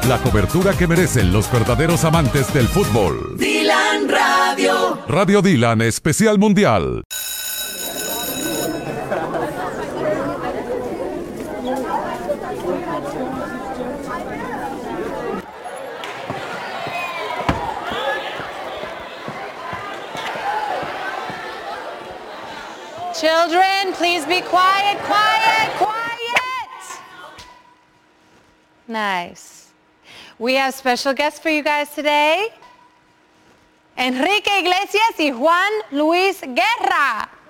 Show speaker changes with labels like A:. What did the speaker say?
A: La cobertura que merecen los verdaderos amantes del fútbol.
B: Dylan Radio.
A: Radio Dylan Especial Mundial.
C: Children, please be quiet, quiet, quiet. Nice. We have special guests for you guys today. Enrique Iglesias y Juan Luis Guerra.